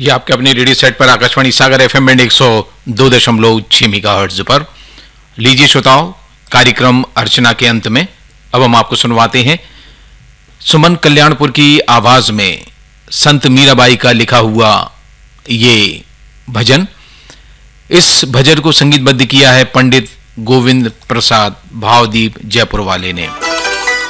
ये आपके अपने रेडियो सेट पर आकाशवाणी सागर एफएम बैंड 102.6 मेगाहर्ट्ज पर। लीजिए श्रोताओं, कार्यक्रम अर्चना के अंत में अब हम आपको सुनवाते हैं सुमन कल्याणपुर की आवाज में संत मीराबाई का लिखा हुआ ये भजन। इस भजन को संगीतबद्ध किया है पंडित गोविंद प्रसाद भावदीप जयपुर वाले ने।